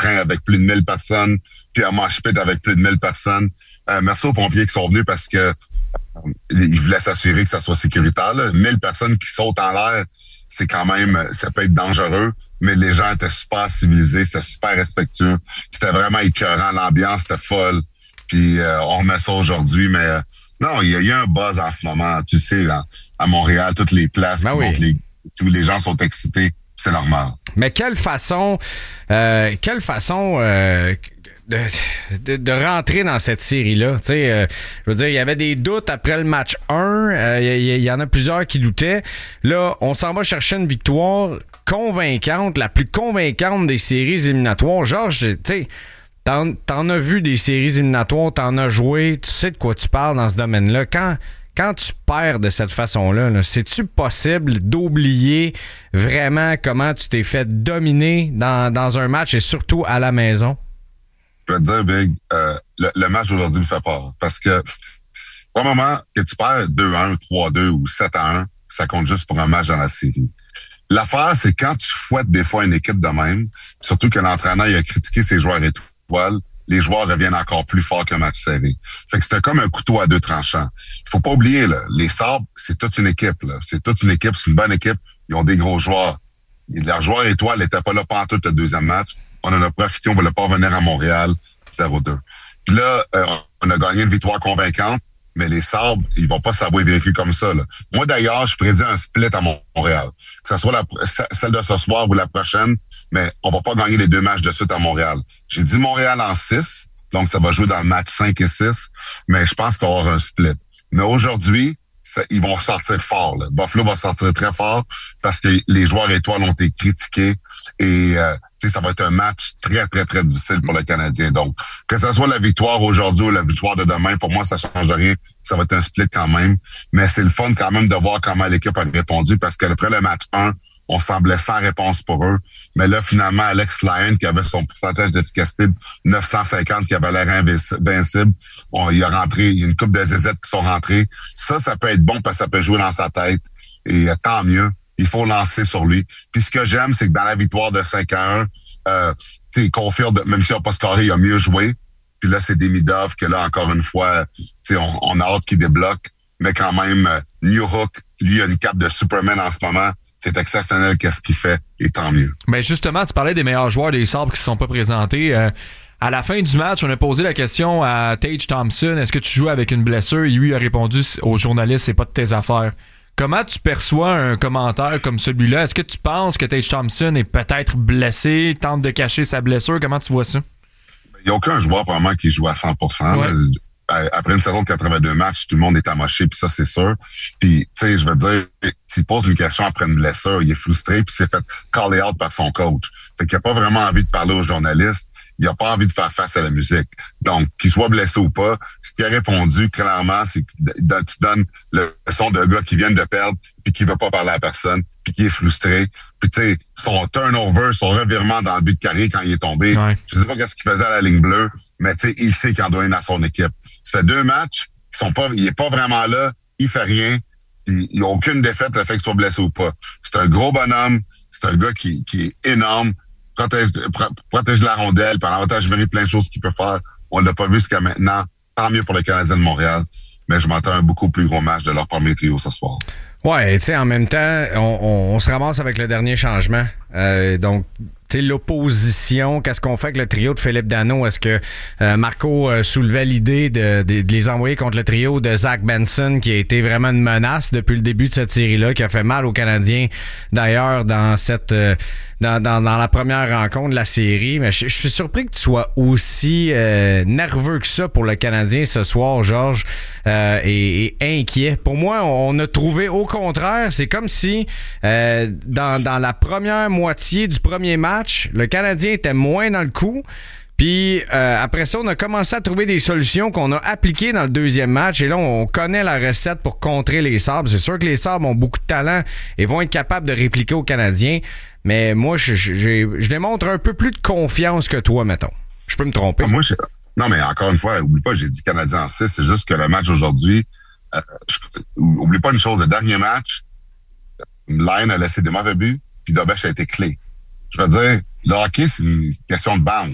train avec plus de 1000 personnes, puis un mosh pit avec plus de 1000 personnes. Merci aux pompiers qui sont venus parce que ils voulaient s'assurer que ça soit sécuritaire. Là. 1000 personnes qui sautent en l'air, c'est quand même, ça peut être dangereux, mais les gens étaient super civilisés, c'était super respectueux. C'était vraiment écœurant, l'ambiance était folle. Puis on remet ça aujourd'hui, mais non, il y a un buzz en ce moment. Tu sais, à Montréal, toutes les places qui montent tous les gens sont excités, c'est normal. Mais quelle façon de rentrer dans cette série-là. Tu sais, je veux dire, il y avait des doutes après le match 1. Il y en a plusieurs qui doutaient. Là, on s'en va chercher une victoire convaincante, la plus convaincante des séries éliminatoires. Georges, tu sais, t'en as vu des séries éliminatoires, t'en as joué, tu sais de quoi tu parles dans ce domaine-là. Quand tu perds de cette façon-là, c'est-tu possible d'oublier vraiment comment tu t'es fait dominer dans un match et surtout à la maison? Je vais te dire, Big, le match d'aujourd'hui me fait peur. Parce que, pour un moment, que tu perds 2-1, 3-2 ou 7-1, ça compte juste pour un match dans la série. L'affaire, c'est quand tu fouettes des fois une équipe de même, surtout que l'entraîneur il a critiqué ses joueurs étoiles, les joueurs reviennent encore plus forts qu'un match serré. Fait que c'était comme un couteau à deux tranchants. Il faut pas oublier, là, les Sabres, c'est toute une équipe. Là. C'est toute une équipe, c'est une bonne équipe. Ils ont des gros joueurs. Leurs joueurs étoiles n'étaient pas là pantoute le deuxième match. On en a profité, on voulait pas revenir à Montréal, 0-2. Puis là, on a gagné une victoire convaincante, mais les Sabres, ils vont pas savoir vécu comme ça. Là. Moi, d'ailleurs, je prédis un split à Montréal. Que ce soit celle de ce soir ou la prochaine, mais on va pas gagner les 2 matchs de suite à Montréal. J'ai dit Montréal en 6, donc ça va jouer dans le match 5 et 6, mais je pense qu'il va y avoir un split. Mais aujourd'hui, ils vont sortir fort. Là. Buffalo va sortir très fort parce que les joueurs étoiles ont été critiqués et ça va être un match très, très, très difficile pour le Canadien. Donc, que ce soit la victoire aujourd'hui ou la victoire de demain, pour moi, ça change rien. Ça va être un split quand même. Mais c'est le fun quand même de voir comment l'équipe a répondu parce qu'après le match 1, on semblait sans réponse pour eux. Mais là, finalement, Alex Lyon, qui avait son pourcentage d'efficacité de 950, qui avait l'air invincible, il y a une couple de ZZ qui sont rentrés. Ça peut être bon parce que ça peut jouer dans sa tête. Et tant mieux. Il faut lancer sur lui. Puis ce que j'aime, c'est que dans la victoire de 5-1, il confirme, même s'il n'a pas scoré, il a mieux joué. Puis là, c'est Demidov que là, encore une fois, on a hâte qu'il débloque. Mais quand même, New Hook, lui, a une cape de Superman en ce moment. C'est exceptionnel qu'est-ce qu'il fait, et tant mieux. Mais justement, tu parlais des meilleurs joueurs des Sabres qui ne se sont pas présentés. À la fin du match, on a posé la question à Tage Thompson, est-ce que tu joues avec une blessure? Et lui a répondu aux journalistes, c'est pas de tes affaires. Comment tu perçois un commentaire comme celui-là? Est-ce que tu penses que Tage Thompson est peut-être blessé, tente de cacher sa blessure? Comment tu vois ça? Il n'y a aucun joueur, probablement, qui joue à 100%. Ouais. Après une saison de 82 matchs, tout le monde est amoché, puis ça, c'est sûr. Puis, tu sais, je veux dire, s'il pose une question après une blessure, il est frustré, puis s'est fait caller out par son coach. Fait qu'il n'a pas vraiment envie de parler aux journalistes. Il n'a pas envie de faire face à la musique. Donc, qu'il soit blessé ou pas, ce qu'il a répondu, clairement, c'est que tu donnes le son d'un gars qui vient de perdre, puis qui veut pas parler à personne, puis qui est frustré. Puis, tu sais, son turnover, son revirement dans le but de carré quand il est tombé, je sais pas qu'est-ce qu'il faisait à la ligne bleue, mais tu sais, il sait qu'il en doit une à son équipe. Ça fait 2 matchs, il est pas vraiment là, il fait rien, il n'y a aucune défaite le fait qu'il soit blessé ou pas. C'est un gros bonhomme, c'est un gars qui est énorme, protège la rondelle, par l'avantage numérique, plein de choses qu'il peut faire. On l'a pas vu jusqu'à maintenant. Tant mieux pour le Canadien de Montréal, mais je m'attends à un beaucoup plus gros match de leur premier trio ce soir. Ouais, tu sais, en même temps, on se ramasse avec le dernier changement. Donc, tu sais, l'opposition, qu'est-ce qu'on fait avec le trio de Philippe Danault? Est-ce que Marco soulevait l'idée de les envoyer contre le trio de Zach Benson, qui a été vraiment une menace depuis le début de cette série-là, qui a fait mal aux Canadiens, d'ailleurs, dans la première rencontre de la série. Mais je suis surpris que tu sois aussi nerveux que ça pour le Canadien ce soir, Georges, et inquiet. Pour moi, on a trouvé au contraire, c'est comme si dans la première moitié du premier match, le Canadien était moins dans le coup. Puis après ça, on a commencé à trouver des solutions qu'on a appliquées dans le deuxième match. Et là, on connaît la recette pour contrer les Sabres. C'est sûr que les Sabres ont beaucoup de talent et vont être capables de répliquer aux Canadiens. Mais moi, je démontre un peu plus de confiance que toi, mettons. Je peux me tromper. Non, mais encore une fois, oublie pas, j'ai dit Canadien en 6. C'est juste que le match aujourd'hui, oublie pas une chose, le dernier match, Lyon a laissé des mauvais buts, puis Dobesch a été clé. Je veux dire, le hockey, c'est une question de bande.